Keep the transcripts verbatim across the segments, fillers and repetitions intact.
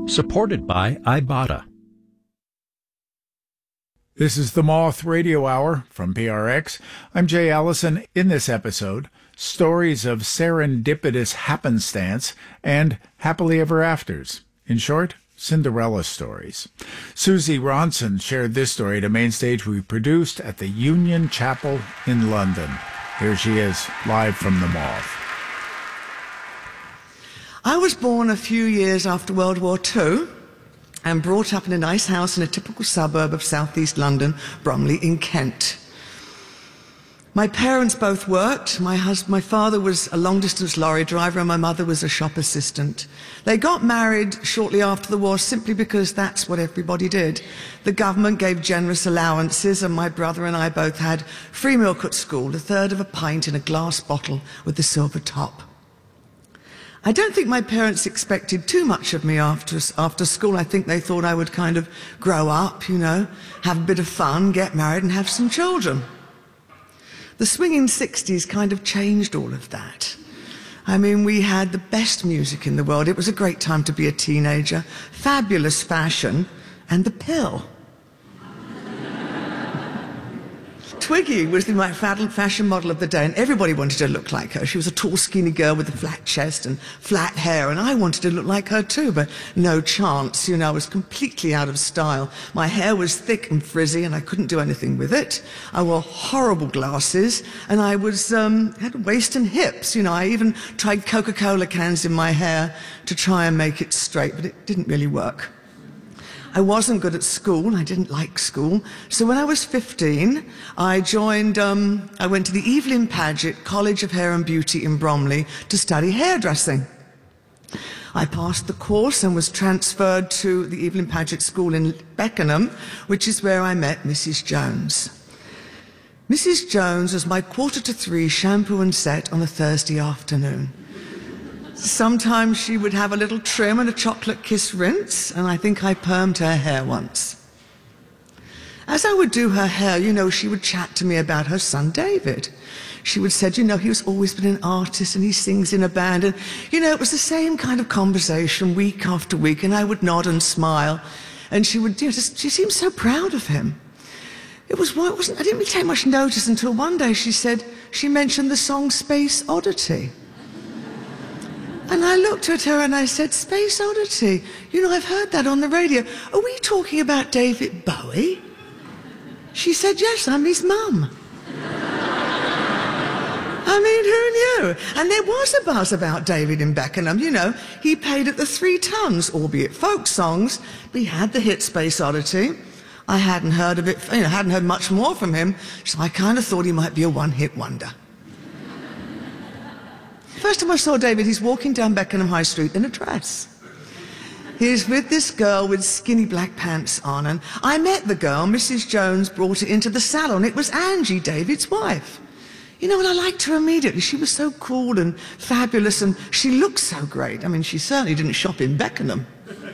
Supported by Ibotta. This is the Moth Radio Hour from P R X. I'm Jay Allison. In this episode, stories of serendipitous happenstance and happily ever afters. In short, Cinderella stories. Susie Ronson shared this story at a main stage we produced at the Union Chapel in London. Here she is, live from the Moth. I was born a few years after World War Two and brought up in a nice house in a typical suburb of southeast London, Bromley in Kent. My parents both worked. My husband, my father was a long-distance lorry driver and my mother was a shop assistant. They got married shortly after the war simply because that's what everybody did. The government gave generous allowances and my brother and I both had free milk at school, a third of a pint in a glass bottle with the silver top. I don't think my parents expected too much of me after, after school. I think they thought I would kind of grow up, you know, have a bit of fun, get married and have some children. The swinging sixties kind of changed all of that. I mean, we had the best music in the world. It was a great time to be a teenager, fabulous fashion, and the pill. Twiggy was the my fashion model of the day, and everybody wanted to look like her. She was a tall, skinny girl with a flat chest and flat hair, and I wanted to look like her too, but no chance. You know, I was completely out of style. My hair was thick and frizzy, and I couldn't do anything with it. I wore horrible glasses, and I was um, had waist and hips. You know, I even tried Coca-Cola cans in my hair to try and make it straight, but it didn't really work. I wasn't good at school. I didn't like school. So when I was fifteen, I joined, um, I went to the Evelyn Paget College of Hair and Beauty in Bromley to study hairdressing. I passed the course and was transferred to the Evelyn Paget School in Beckenham, which is where I met Missus Jones. Missus Jones was my quarter to three shampoo and set on a Thursday afternoon. Sometimes she would have a little trim and a chocolate kiss rinse, and I think I permed her hair once. As I would do her hair, you know, she would chat to me about her son David. She would say, you know, he's always been an artist and he sings in a band, and, you know, it was the same kind of conversation week after week, and I would nod and smile, and she would, you know, just, she seemed so proud of him. It was, well, it wasn't, I didn't really take much notice until one day she said, she mentioned the song Space Oddity. And I looked at her and I said, Space Oddity, you know, I've heard that on the radio. Are we talking about David Bowie? She said, yes, I'm his mum. I mean, who knew? And there was a buzz about David in Beckenham, you know. He played at the Three Tons, albeit folk songs, but he had the hit Space Oddity. I hadn't heard of it, you know, hadn't heard much more from him, so I kind of thought he might be a one-hit wonder. First time I saw David, he's walking down Beckenham High Street in a dress. He's with this girl with skinny black pants on, and I met the girl. Missus Jones brought it into the salon. It was Angie, David's wife. You know, and I liked her immediately. She was so cool and fabulous, and she looked so great. I mean, she certainly didn't shop in Beckenham.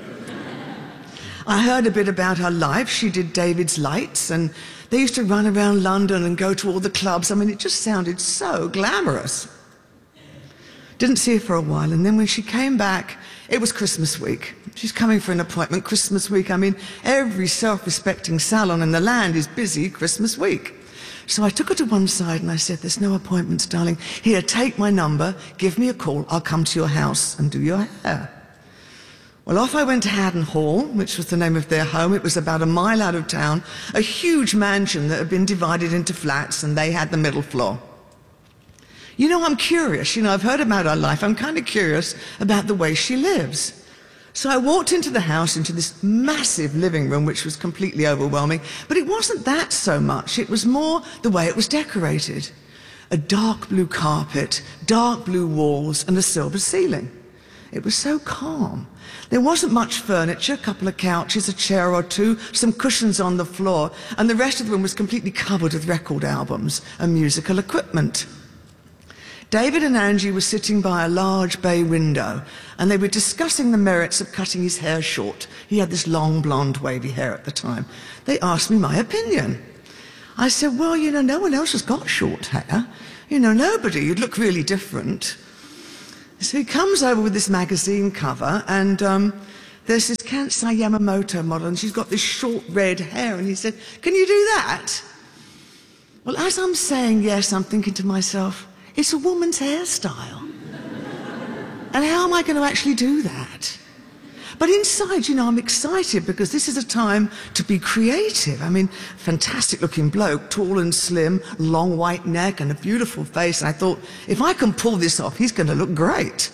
I heard a bit about her life. She did David's lights, and they used to run around London and go to all the clubs. I mean, it just sounded so glamorous. Didn't see her for a while, and then when she came back, it was Christmas week. She's coming for an appointment Christmas week. I mean, every self-respecting salon in the land is busy Christmas week. So I took her to one side and I said, there's no appointments, darling. Here, take my number, give me a call, I'll come to your house and do your hair. Well, off I went to Haddon Hall, which was the name of their home. It was about a mile out of town, a huge mansion that had been divided into flats, and they had the middle floor. You know, I'm curious. You know, I've heard about her life. I'm kind of curious about the way she lives. So I walked into the house, into this massive living room, which was completely overwhelming. But it wasn't that so much. It was more the way it was decorated. A dark blue carpet, dark blue walls, and a silver ceiling. It was so calm. There wasn't much furniture, a couple of couches, a chair or two, some cushions on the floor, and the rest of the room was completely covered with record albums and musical equipment. David and Angie were sitting by a large bay window, and they were discussing the merits of cutting his hair short. He had this long, blonde, wavy hair at the time. They asked me my opinion. I said, well, you know, no one else has got short hair. You know, nobody. You'd look really different. So he comes over with this magazine cover, and um, there's this Kansai Yamamoto model, and she's got this short red hair. And he said, can you do that? Well, as I'm saying yes, I'm thinking to myself, it's a woman's hairstyle. And how am I going to actually do that? But inside, you know, I'm excited because this is a time to be creative. I mean, fantastic looking bloke, tall and slim, long white neck and a beautiful face. And I thought, if I can pull this off, he's going to look great.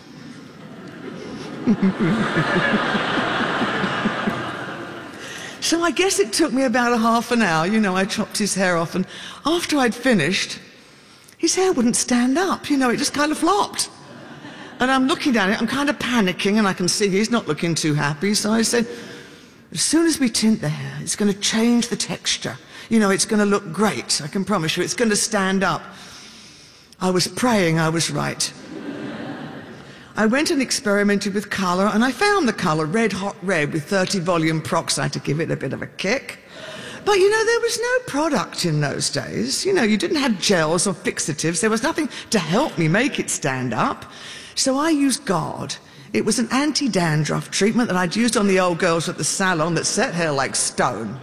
So I guess it took me about a half an hour. You know, I chopped his hair off, and after I'd finished, his hair wouldn't stand up. You know, it just kind of flopped. And I'm looking at it, I'm kind of panicking, and I can see he's not looking too happy. So I said, as soon as we tint the hair, it's going to change the texture. You know, it's going to look great, I can promise you. It's going to stand up. I was praying I was right. I went and experimented with colour, and I found the colour red hot red with thirty volume peroxide to give it a bit of a kick. But, you know, there was no product in those days. You know, you didn't have gels or fixatives. There was nothing to help me make it stand up. So I used God. It was an anti-dandruff treatment that I'd used on the old girls at the salon that set hair like stone.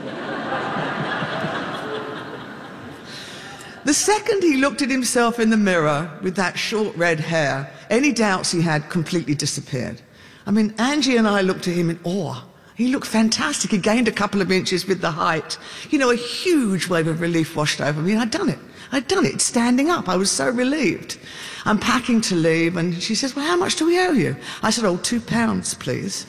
The second he looked at himself in the mirror with that short red hair, any doubts he had completely disappeared. I mean, Angie and I looked at him in awe. He looked fantastic. He gained a couple of inches with the height. You know, a huge wave of relief washed over me, and I'd done it. I'd done it, standing up. I was so relieved. I'm packing to leave, and she says, well, how much do we owe you? I said, oh, two pounds, please.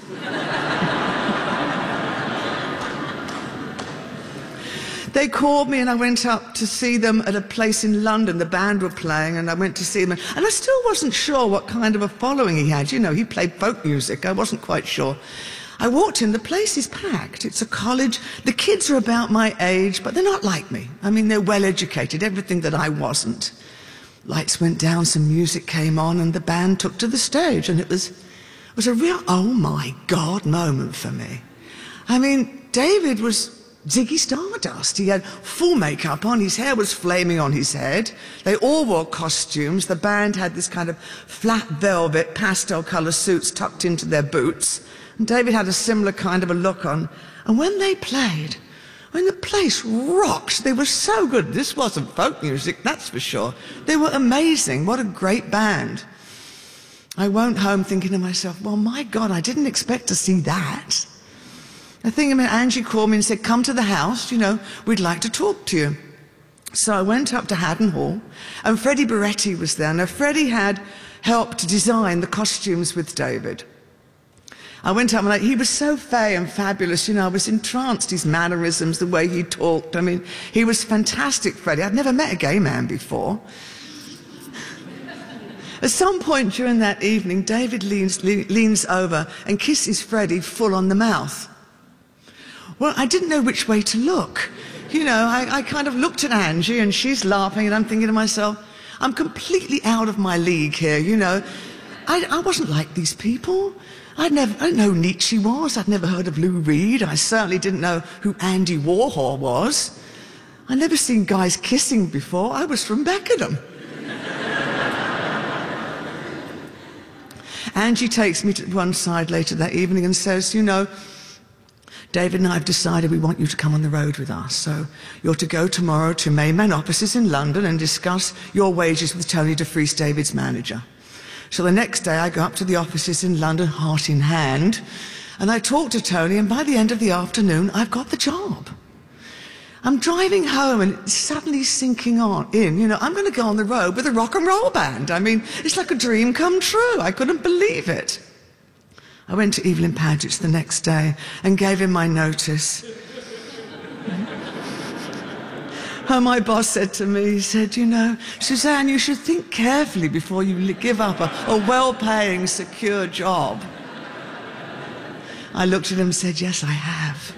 They called me, and I went up to see them at a place in London. The band were playing, and I went to see them. And I still wasn't sure what kind of a following he had. You know, he played folk music. I wasn't quite sure. I walked in, the place is packed. It's a college. The kids are about my age, but they're not like me. I mean, they're well educated, everything that I wasn't. Lights went down, some music came on, and the band took to the stage, and it was, it was a real, oh my God moment for me. I mean, David was Ziggy Stardust. He had full makeup on, his hair was flaming on his head. They all wore costumes. The band had this kind of flat velvet, pastel colour suits tucked into their boots. And David had a similar kind of a look on. And when they played, I mean, the place rocked. They were so good. This wasn't folk music, that's for sure. They were amazing. What a great band. I went home thinking to myself, well, my God, I didn't expect to see that. I think, I mean, Angie called me and said, come to the house, you know, we'd like to talk to you. So I went up to Haddon Hall, and Freddie Beretti was there. Now, Freddie had helped design the costumes with David. I went up and I, he was so fey and fabulous, you know, I was entranced, his mannerisms, the way he talked. I mean, he was fantastic, Freddie. I'd never met a gay man before. At some point during that evening, David leans, le leans over and kisses Freddie full on the mouth. Well, I didn't know which way to look. You know, I, I kind of looked at Angie, and she's laughing, and I'm thinking to myself, I'm completely out of my league here, you know. I, I wasn't like these people. I'd never, I didn't know who Nietzsche was. I'd never heard of Lou Reed. I certainly didn't know who Andy Warhol was. I'd never seen guys kissing before. I was from Beckenham. Angie takes me to one side later that evening and says, you know, David and I have decided we want you to come on the road with us. So you're to go tomorrow to Mayman offices in London and discuss your wages with Tony DeFries, David's manager. So the next day I go up to the offices in London, heart in hand, and I talk to Tony, and by the end of the afternoon, I've got the job. I'm driving home and it's suddenly sinking on in, you know, I'm going to go on the road with a rock and roll band. I mean, it's like a dream come true. I couldn't believe it. I went to Evelyn Paget's the next day and gave him my notice. Oh, my boss said to me, he said, you know, Suzanne, you should think carefully before you give up a, a well-paying, secure job. I looked at him and said, yes, I have.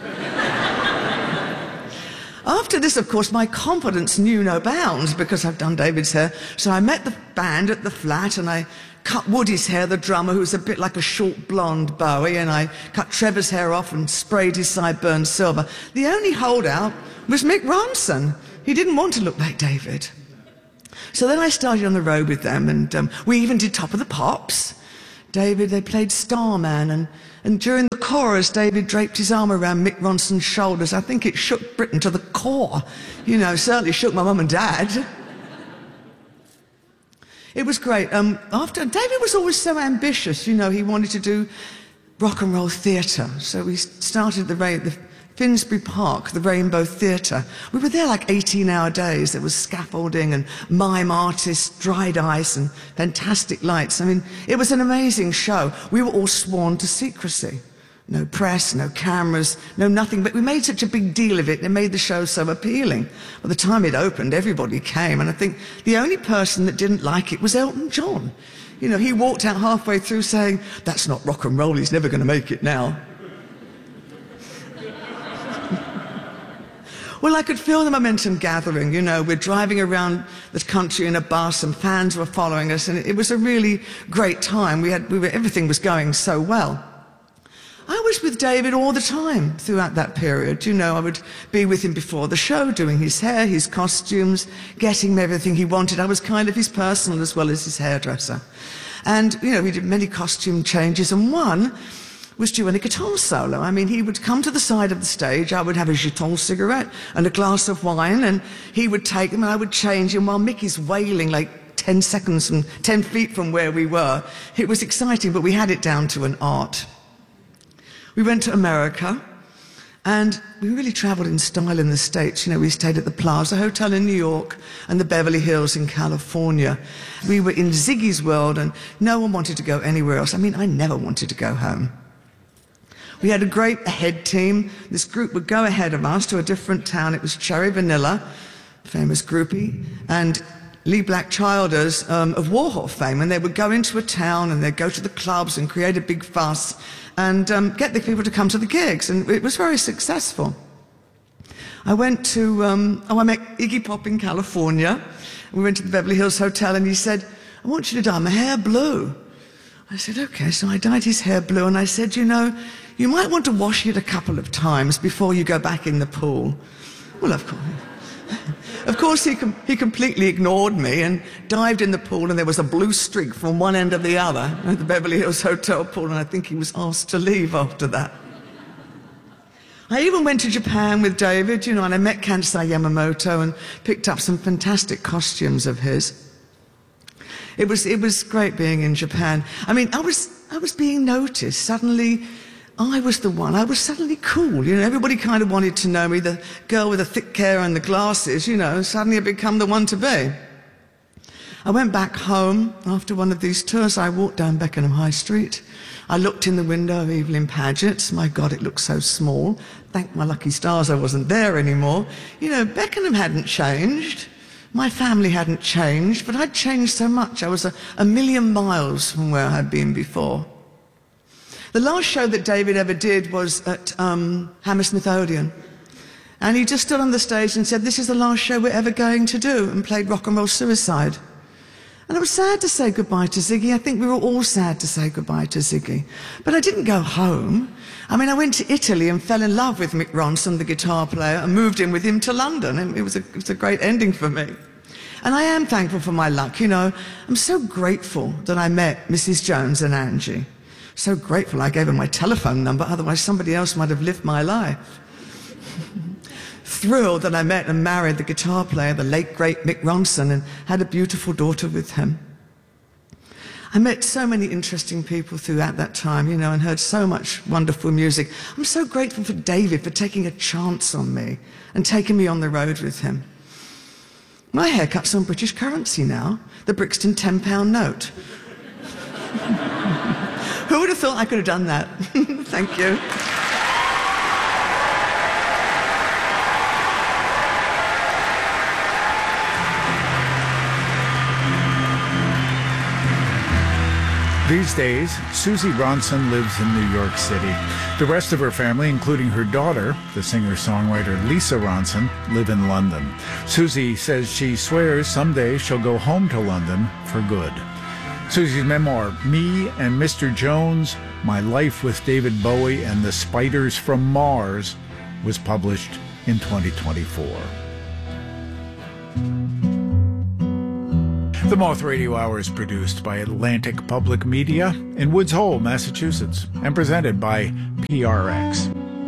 After this, of course, my confidence knew no bounds because I've done David's hair. So I met the band at the flat, and I cut Woody's hair, the drummer, who was a bit like a short blonde Bowie, and I cut Trevor's hair off and sprayed his sideburns silver. The only holdout was Mick Ronson. He didn't want to look like David. So then I started on the road with them, and um, we even did Top of the Pops. David, they played Starman, and And during the chorus, David draped his arm around Mick Ronson's shoulders. I think it shook Britain to the core. You know, certainly shook my mum and dad. It was great. Um, after David was always so ambitious, you know, he wanted to do rock and roll theatre. So we started the, the Finsbury Park, the Rainbow Theatre. We were there like eighteen-hour days. There was scaffolding and mime artists, dried ice and fantastic lights. I mean, it was an amazing show. We were all sworn to secrecy. No press, no cameras, no nothing. But we made such a big deal of it, and it made the show so appealing. By the time it opened, everybody came. And I think the only person that didn't like it was Elton John. You know, he walked out halfway through saying, "That's not rock and roll, he's never going to make it now." Well, I could feel the momentum gathering, you know. We're driving around the country in a bus and fans were following us, and it was a really great time. We had, we were, everything was going so well. I was with David all the time throughout that period. You know, I would be with him before the show, doing his hair, his costumes, getting him everything he wanted. I was kind of his personal as well as his hairdresser. And, you know, we did many costume changes, and one was doing a guitar solo. I mean, he would come to the side of the stage, I would have a Giton cigarette and a glass of wine, and he would take them and I would change him while Mickey's wailing like ten seconds from ten feet from where we were. It was exciting, but we had it down to an art. We went to America, and we really travelled in style in the States. You know, we stayed at the Plaza Hotel in New York and the Beverly Hills in California. We were in Ziggy's world, and no one wanted to go anywhere else. I mean, I never wanted to go home. We had a great ahead team. This group would go ahead of us to a different town. It was Cherry Vanilla, famous groupie, and Lee Black Childers um, of Warhol fame. And they would go into a town and they'd go to the clubs and create a big fuss and um, get the people to come to the gigs. And it was very successful. I went to, um, oh, I met Iggy Pop in California. We went to the Beverly Hills Hotel and he said, "I want you to dye my hair blue." I said, "Okay." So I dyed his hair blue and I said, "You know, you might want to wash it a couple of times before you go back in the pool." Well, of course. Of course, he, com he completely ignored me and dived in the pool, and there was a blue streak from one end to the other at the Beverly Hills Hotel pool, and I think he was asked to leave after that. I even went to Japan with David, you know, and I met Kansai Yamamoto and picked up some fantastic costumes of his. It was, it was great being in Japan. I mean, I was, I was being noticed. Suddenly, I was the one. I was suddenly cool. You know, everybody kind of wanted to know me, the girl with the thick hair and the glasses, you know, suddenly I'd become the one to be. I went back home after one of these tours. I walked down Beckenham High Street. I looked in the window of Evelyn Paget's. My God, it looked so small. Thank my lucky stars I wasn't there anymore. You know, Beckenham hadn't changed. My family hadn't changed, but I'd changed so much. I was a, a million miles from where I had been before. The last show that David ever did was at um, Hammersmith Odeon. And he just stood on the stage and said, "This is the last show we're ever going to do," and played Rock and Roll Suicide. And I was sad to say goodbye to Ziggy. I think we were all sad to say goodbye to Ziggy. But I didn't go home. I mean, I went to Italy and fell in love with Mick Ronson, the guitar player, and moved in with him to London. And it was a, it was a great ending for me. And I am thankful for my luck, you know. I'm so grateful that I met Missus Jones and Angie. So grateful I gave her my telephone number, otherwise somebody else might have lived my life. Thrilled that I met and married the guitar player, the late great Mick Ronson, and had a beautiful daughter with him. I met so many interesting people throughout that time, you know, and heard so much wonderful music. I'm so grateful for David for taking a chance on me and taking me on the road with him. My haircut's on British currency now, the Brixton ten pound note. Who would have thought I could have done that? Thank you. These days, Susie Ronson lives in New York City. The rest of her family, including her daughter, the singer-songwriter Lisa Ronson, live in London. Susie says she swears someday she'll go home to London for good. Susie's memoir, Me and Mister Jones, My Life with David Bowie and the Spiders from Mars, was published in twenty twenty-four. The Moth Radio Hour is produced by Atlantic Public Media in Woods Hole, Massachusetts, and presented by P R X.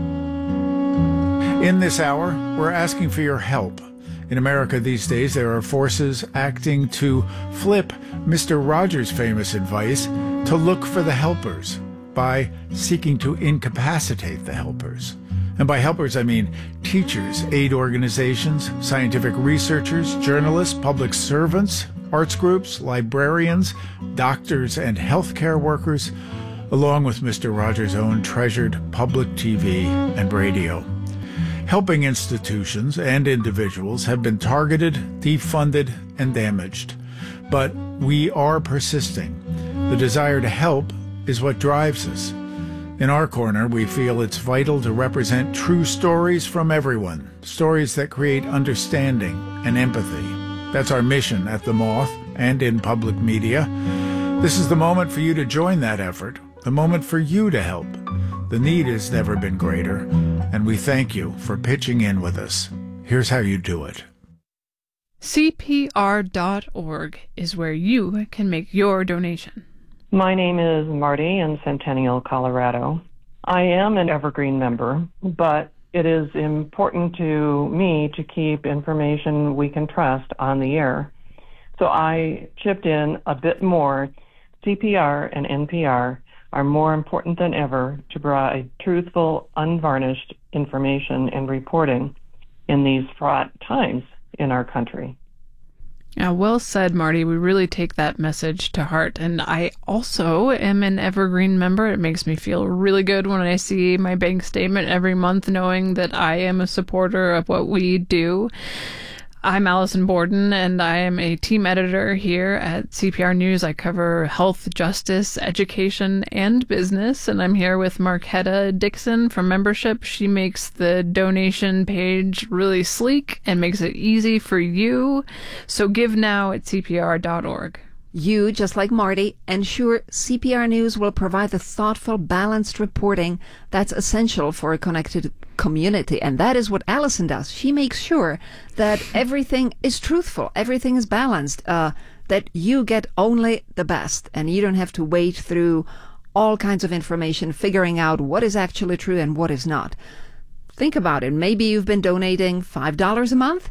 In this hour, we're asking for your help. In America these days, there are forces acting to flip Mister Rogers' famous advice to look for the helpers by seeking to incapacitate the helpers. And by helpers, I mean teachers, aid organizations, scientific researchers, journalists, public servants, arts groups, librarians, doctors, and healthcare workers, along with Mister Rogers' own treasured public T V and radio. Helping institutions and individuals have been targeted, defunded, and damaged. But we are persisting. The desire to help is what drives us. In our corner, we feel it's vital to represent true stories from everyone, stories that create understanding and empathy. That's our mission at The Moth and in public media. This is the moment for you to join that effort, the moment for you to help. The need has never been greater, and we thank you for pitching in with us. Here's how you do it. C P R dot org is where you can make your donation. My name is Marty in Centennial, Colorado. I am an Evergreen member, but it is important to me to keep information we can trust on the air. So I chipped in a bit more. C P R and N P R are more important than ever to provide truthful, unvarnished information and reporting in these fraught times in our country. Yeah, well said, Marty. We really take that message to heart. And I also am an Evergreen member. It makes me feel really good when I see my bank statement every month knowing that I am a supporter of what we do. I'm Allison Borden, and I am a team editor here at C P R News. I cover health, justice, education, and business, and I'm here with Marquetta Dixon from membership. She makes the donation page really sleek and makes it easy for you. So give now at C P R dot org. You, just like Marty, ensure C P R News will provide the thoughtful, balanced reporting that's essential for a connected community. And that is what Allison does. She makes sure that everything is truthful, everything is balanced, uh, that you get only the best, and you don't have to wade through all kinds of information, figuring out what is actually true and what is not. Think about it. Maybe you've been donating five dollars a month.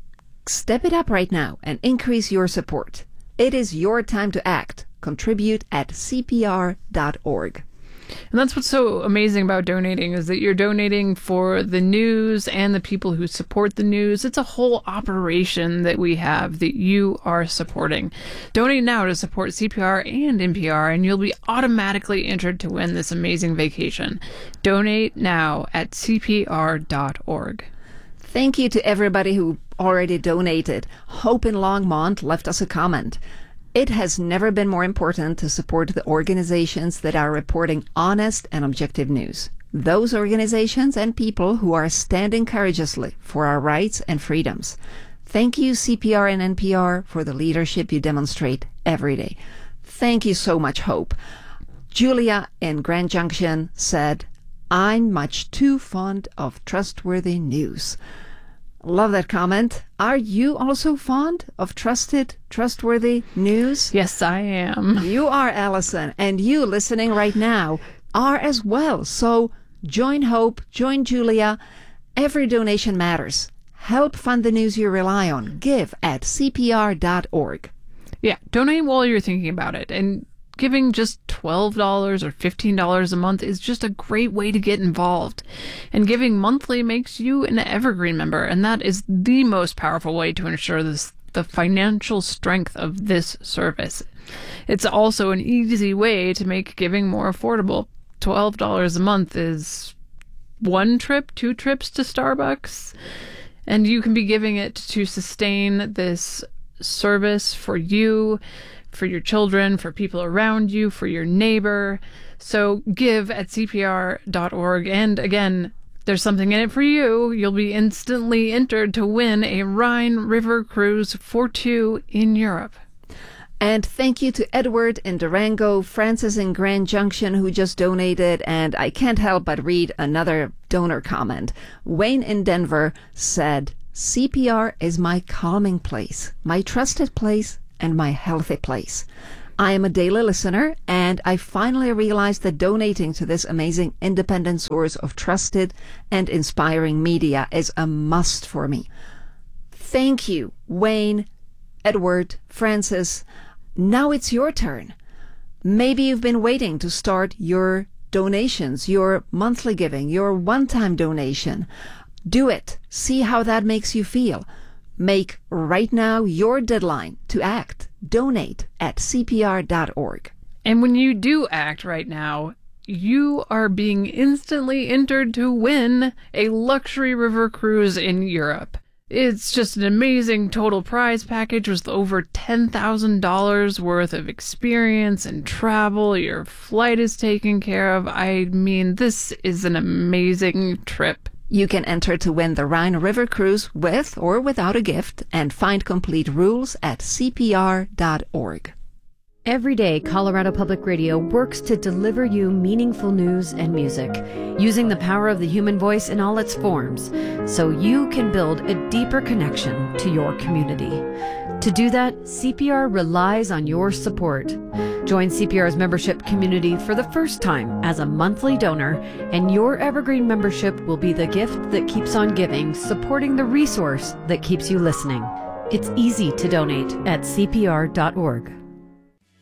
Step it up right now and increase your support. It is your time to act. Contribute at C P R dot org. And that's what's so amazing about donating, is that you're donating for the news and the people who support the news. It's a whole operation that we have that you are supporting. Donate now to support C P R and N P R, and you'll be automatically entered to win this amazing vacation. Donate now at C P R dot org. Thank you to everybody who already donated. Hope in Longmont left us a comment. It has never been more important to support the organizations that are reporting honest and objective news. Those organizations and people who are standing courageously for our rights and freedoms. Thank you, C P R and N P R, for the leadership you demonstrate every day. Thank you so much, Hope. Julia in Grand Junction said, I'm much too fond of trustworthy news. Love that comment. Are you also fond of trusted, trustworthy news? Yes, I am. You are, Allison, and you listening right now are as well. So join Hope, join Julia. Every donation matters. Help fund the news you rely on. Give at C P R dot org. Yeah, donate while you're thinking about it. And giving just twelve dollars or fifteen dollars a month is just a great way to get involved. And giving monthly makes you an Evergreen member, and that is the most powerful way to ensure this, the financial strength of this service. It's also an easy way to make giving more affordable. twelve dollars a month is one trip, two trips to Starbucks, and you can be giving it to sustain this service for you, for your children, for people around you, for your neighbor. So give at C P R dot org. And again, there's something in it for you. You'll be instantly entered to win a Rhine River cruise for two in Europe. And thank you to Edward in Durango, Francis in Grand Junction, who just donated. And I can't help but read another donor comment. Wayne in Denver said, C P R is my calming place, my trusted place and my healthy place. I am a daily listener, and I finally realized that donating to this amazing independent source of trusted and inspiring media is a must for me. Thank you, Wayne, Edward, Francis. Now it's your turn. Maybe you've been waiting to start your donations, your monthly giving, your one-time donation. Do it. See how that makes you feel. Make right now your deadline to act. Donate at C P R dot org. And when you do act right now, you are being instantly entered to win a luxury river cruise in Europe. It's just an amazing total prize package with over ten thousand dollars worth of experience and travel. Your flight is taken care of. I mean, this is an amazing trip. You can enter to win the Rhine River Cruise with or without a gift and find complete rules at C P R dot org. Every day, Colorado Public Radio works to deliver you meaningful news and music, using the power of the human voice in all its forms, so you can build a deeper connection to your community. To do that, C P R relies on your support. Join C P R's membership community for the first time as a monthly donor, and your Evergreen membership will be the gift that keeps on giving, supporting the resource that keeps you listening. It's easy to donate at C P R dot org.